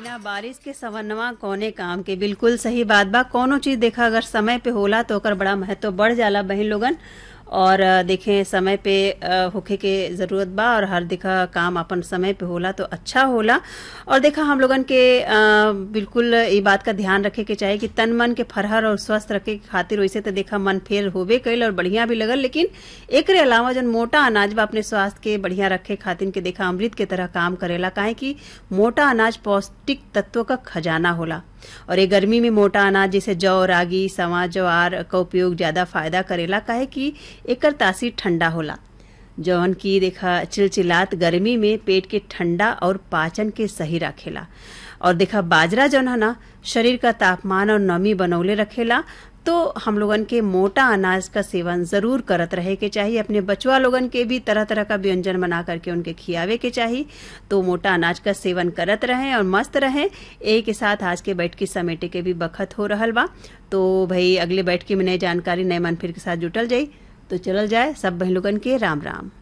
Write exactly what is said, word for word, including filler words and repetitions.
बिना बारिश के सवनवा कौने काम के। बिल्कुल सही बात बा। कोनो चीज देखा अगर समय पे होला तो ओकर बड़ा महत्व बढ़ जाला बहन लोगन। और देखें समय पे होखे के जरूरत बा और हर देखा काम अपन समय पे होला तो अच्छा होला। और देखा हम लोगन के बिल्कुल ये बात का ध्यान रखे के चाहिए कि तन मन के फरहर और स्वस्थ रखे के खातिर वैसे तो देखा मन फेर होबे कइल और बढ़िया भी लगल, लेकिन एकरे अलावा जन मोटा अनाज बा अपने स्वास्थ्य के बढ़िया रखे खातिर के देखा अमृत के तरह काम करेला। काहे कि मोटा अनाज पौष्टिक तत्वों का खजाना होला और ये गर्मी में मोटा अनाज जैसे जौ, रागी, सवा, ज्वार का उपयोग ज्यादा फायदा करेला। काहे कि एकर तासीर ठंडा होला, जौन की देखा चिलचिलात गर्मी में पेट के ठंडा और पाचन के सही रखेला। और देखा बाजरा जौन है ना शरीर का तापमान और नमी बनौले रखेला। तो हम लोगन के मोटा अनाज का सेवन जरूर करत रहे के चाहिए। अपने बचवा लोगन के भी तरह तरह का व्यंजन बना करके उनके खियावे के चाहिए। तो मोटा अनाज का सेवन करत रहें और मस्त रहें। एक के साथ आज के बैठ की समेटे के भी बखत हो रहल बा। तो भाई अगले बैठ की में नई जानकारी नए मन फिर के साथ जुटल जाई। तो चलल जाए सब बहन लोगन के राम राम।